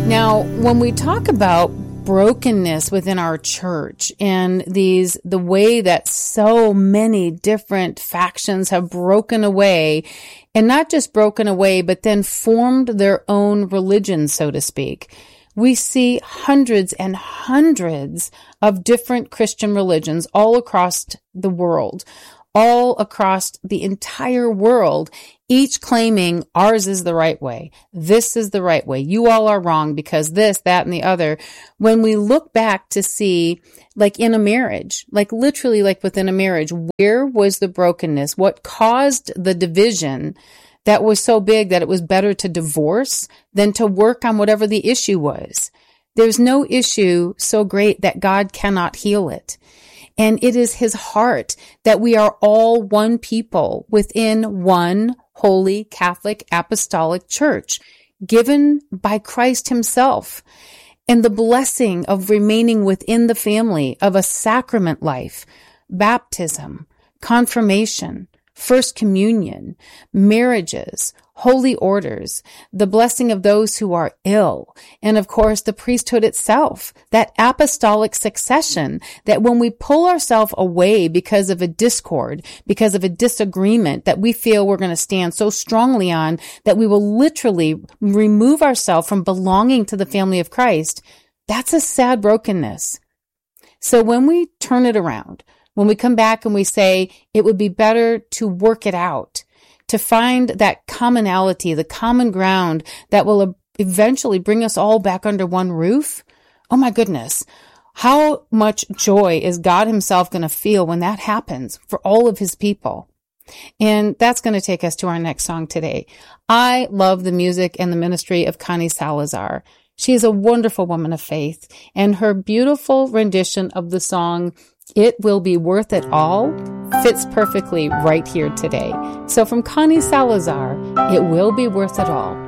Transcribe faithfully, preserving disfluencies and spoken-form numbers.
Now, when we talk about brokenness within our church and these, the way that so many different factions have broken away, and not just broken away, but then formed their own religion, so to speak. We see hundreds and hundreds of different Christian religions all across the world, all across the entire world, each claiming ours is the right way. This is the right way. You all are wrong because this, that, and the other. When we look back to see, like in a marriage, like literally like within a marriage, where was the brokenness? What caused the division that was so big that it was better to divorce than to work on whatever the issue was? There's no issue so great that God cannot heal it. And it is his heart that we are all one people within one holy Catholic apostolic church given by Christ himself. And the blessing of remaining within the family of a sacrament life, baptism, confirmation, First Communion, marriages, holy orders, the blessing of those who are ill, and of course the priesthood itself, that apostolic succession, that when we pull ourselves away because of a discord, because of a disagreement that we feel we're going to stand so strongly on, that we will literally remove ourselves from belonging to the family of Christ, that's a sad brokenness. So when we turn it around, when we come back and we say it would be better to work it out, to find that commonality, the common ground that will eventually bring us all back under one roof. Oh my goodness. How much joy is God himself going to feel when that happens for all of his people? And that's going to take us to our next song today. I love the music and the ministry of Connie Salazar. She is a wonderful woman of faith, and her beautiful rendition of the song It Will Be Worth It All fits perfectly right here today. So from Connie Salazar, It Will Be Worth It All.